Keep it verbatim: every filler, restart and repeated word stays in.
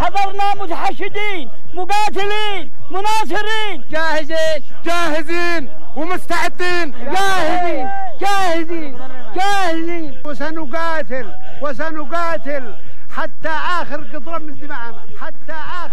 حضرنا متحشدين مقاتلين مناصرين، جاهزين جاهزين ومستعدين، جاهزين جاهزين جاهزين وسنقاتل وسنقاتل حتى آخر قطرة من دماءنا، حتى آخر